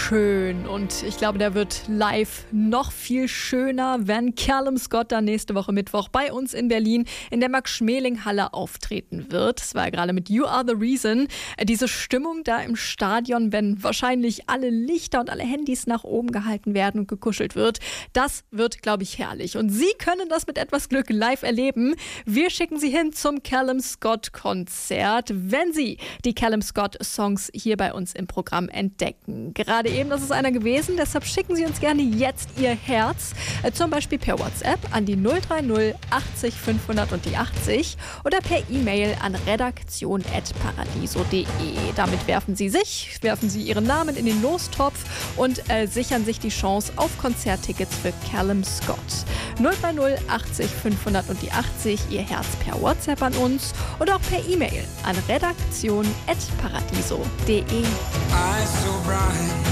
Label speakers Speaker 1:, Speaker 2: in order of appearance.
Speaker 1: schön und ich glaube, der wird live noch viel schöner, wenn Callum Scott dann nächste Woche Mittwoch bei uns in Berlin in der Max-Schmeling-Halle auftreten wird. Das war ja gerade mit You Are the Reason. Diese Stimmung da im Stadion, wenn wahrscheinlich alle Lichter und alle Handys nach oben gehalten werden und gekuschelt wird, das wird, glaube ich, herrlich. Und Sie können das mit etwas Glück live erleben. Wir schicken Sie hin zum Callum Scott Konzert, wenn Sie die Callum Scott Songs hier bei uns im Programm entdecken. Gerade eben, das ist einer gewesen, deshalb schicken Sie uns gerne jetzt Ihr Herz, zum Beispiel per WhatsApp an die 030 80 500 und die 80 oder per E-Mail an redaktion@paradiso.de. Damit werfen Sie Ihren Namen in den Lostopf und sichern sich die Chance auf Konzerttickets für Callum Scott. 030 80 500 und die 80, Ihr Herz per WhatsApp an uns oder auch per E-Mail an redaktion@paradiso.de.